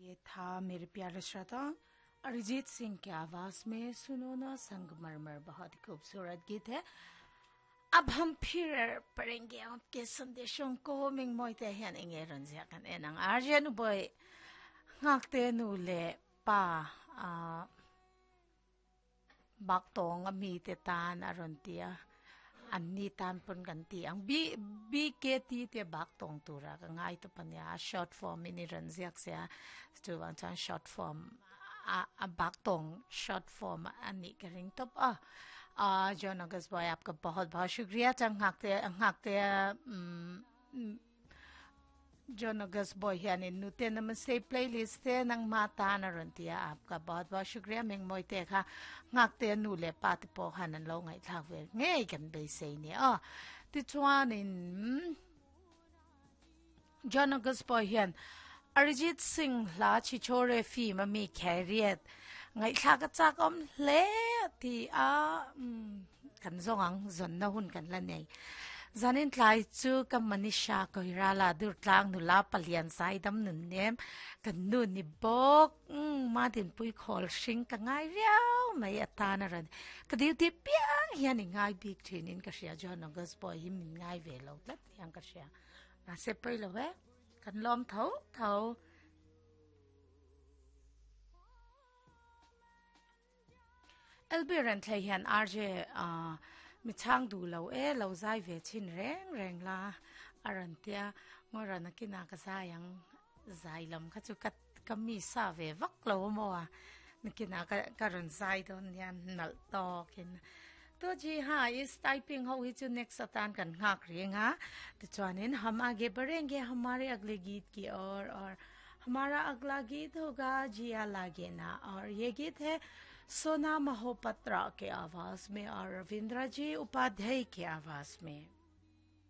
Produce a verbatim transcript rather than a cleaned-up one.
ये था मेरे प्यारे श्रोता अरिजीत सिंह की आवाज में सुनो ना संगमरमर। बहुत ही खूबसूरत गीत है। अब हम फिर पढ़ेंगे आपके संदेशों को। मिंग मोइते हियन इंगे रंजिया कन एनंग आर्जन boy ngakte nule pa a baktong ami te tan arontia anni tan pun ganti ang bi bi ke ti te baktong tura ka ngai to panya short form ini ranziak sia stu wan chan short form a, a baktong short form anni ka ring top a uh John August boy आपका बहुत बहुत शुक्रिया चंग ngakte ngakte John अगस्त boy यानी नुते नमस्ते playlist है नंग माता नरंतिया आपका बहुत बहुत शुक्रिया मिंग मोइते खा ngakte नुले पात पो हनन लो ngai thakwe ngai kan be sei ni a ti chuan in John August boy यान अरिजीत सिंह ला chi chore fi ma mi khariat ngai thla ka chak om le ti a kan zong ang zon na hun kan la nei zanin tlai chu ka manisha ko hirala dur tlang nu la palian sai dam nun nem kan nu ni bok ma din pui khol sing ka ngai riau mai atana ran ka diu ti piang hian ngai big thinin ka sia John August boy him ngai ve lo lat yang ka sia na se poi lo we kan lom thau thau Elbiran thay hian R J mi chang du lo e lo zai ve chin reng reng la arantia ngora na kina ka sayang zai lam kha chu kat kami sa ve vak lo mo a nikina ka karon zai don yan nal to kin to ji ha is typing ho hi chu next atan kan ngak renga to chanin हम आगे बढ़ेंगे हमारे अगले गीत की ओर और हमारा अगला गीत होगा जिया लागे ना और ये गीत है सोना महोपत्रा के आवाज में और रविंद्र जी उपाध्याय की आवाज में।